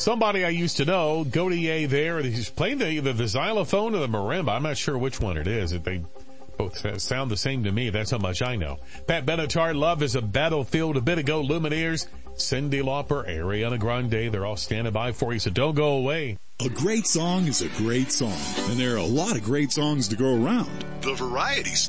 somebody I used to know, Gaudier there, he's playing either the xylophone or the marimba. I'm not sure which one it is. They both sound the same to me. That's how much I know. Pat Benatar, Love is a Battlefield. A bit ago, Lumineers, Cyndi Lauper, Ariana Grande, they're all standing by for you, so don't go away. A great song is a great song, and there are a lot of great songs to go around. The Variety